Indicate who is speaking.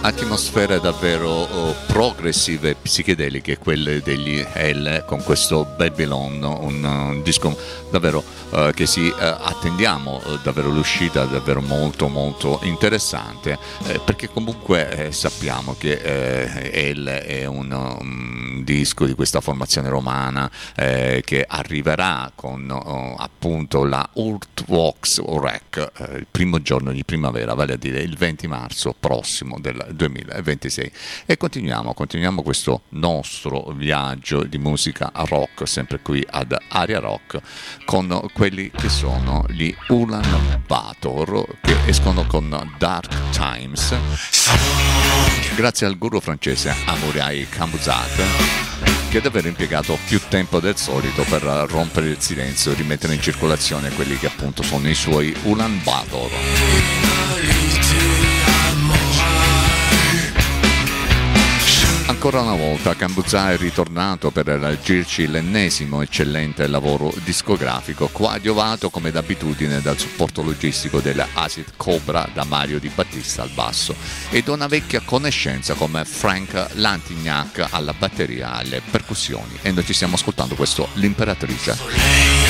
Speaker 1: atmosfere davvero progressive e psichedeliche, quelle degli Hell, con questo Babylon, un disco davvero che attendiamo davvero l'uscita, davvero molto molto interessante, perché comunque sappiamo che Hell è un disco di questa formazione romana che arriverà con appunto la Earthworks Rec il primo giorno di primavera, vale a dire il 20 marzo prossimo del 2026, e continuiamo questo nostro viaggio di musica rock sempre qui ad Aria Rock con quelli che sono gli Ulan Bator, che escono con Dark Times grazie al guru francese Amourai Kambuzat, che ha davvero impiegato più tempo del solito per rompere il silenzio e rimettere in circolazione quelli che appunto sono i suoi Ulan Bator. Ancora una volta Kambuzat è ritornato per raggiungere l'ennesimo eccellente lavoro discografico, coadiuvato come d'abitudine dal supporto logistico della Acid Cobra da Mario Di Battista al basso e da una vecchia conoscenza come Frank Lantignac alla batteria e alle percussioni. E noi ci stiamo ascoltando questo L'Imperatrice.